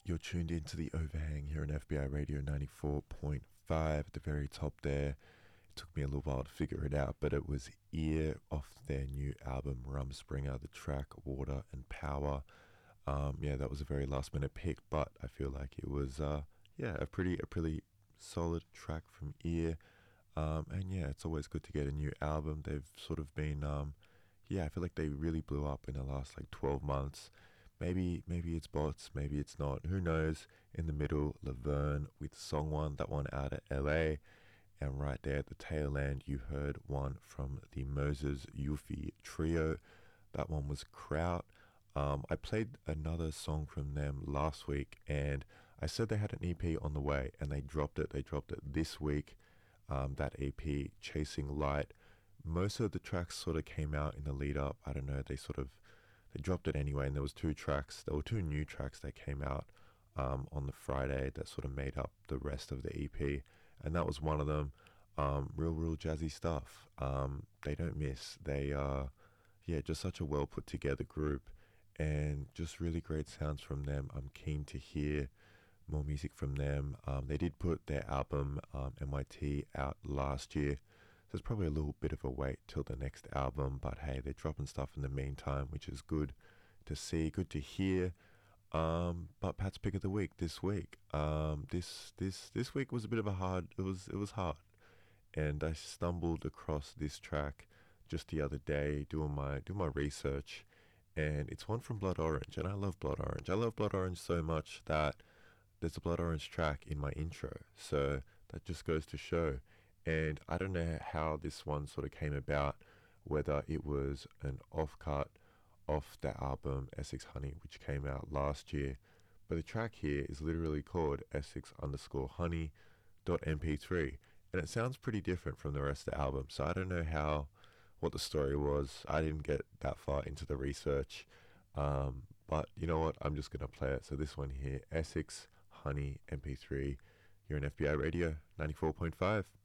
You're tuned into the Overhang here on FBI Radio 94.5. At the very top there, it took me a little while to figure it out, but it was Ear off their new album Rumspringa, the track Water and Power. Yeah, that was a very last minute pick, but I feel like it was a pretty solid track from Ear. And yeah, it's always good to get a new album. They've sort of been I feel like they really blew up in the last like 12 months. Maybe it's bots, maybe it's not. Who knows? In the middle, Laverne with Song One, that one out of LA. And right there at the tail end, you heard one from the Moses Yuffie trio. That one was Kraut. I played another song from them last week, and I said they had an EP on the way, and they dropped it. They dropped it this week. That EP, Chasing Light. Most of the tracks sort of came out in the lead up. I don't know. They dropped it anyway, and there was two new tracks that came out on the Friday that sort of made up the rest of the EP, and that was one of them. Real jazzy stuff. They don't miss. They are, just such a well put together group, and just really great sounds from them. I'm keen to hear more music from them. They did put their album MIT out last year. So it's probably a little bit of a wait till the next album, but hey, they're dropping stuff in the meantime, which is good to see, good to hear. But Pat's pick of the week this week. This week was a bit of a hard. It was hard, and I stumbled across this track just the other day doing my research, and it's one from Blood Orange, and I love Blood Orange. I love Blood Orange so much that there's a Blood Orange track in my intro, so that just goes to show. And I don't know how this one sort of came about, whether it was an offcut off the album Essex Honey, which came out last year. But the track here is literally called Essex_honey.mp3. And it sounds pretty different from the rest of the album. So I don't know what the story was. I didn't get that far into the research. But you know what? I'm just going to play it. So this one here, Essex Honey MP3. You're on FBI Radio 94.5.